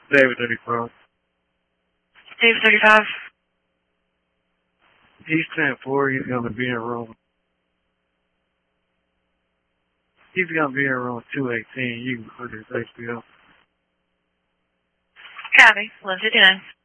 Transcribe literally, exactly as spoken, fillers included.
David thirty-five. David thirty-five. He's ten four. He's going to be in room. He's going to be in room two eighteen. You can put his H B O. Copy. Live to ten.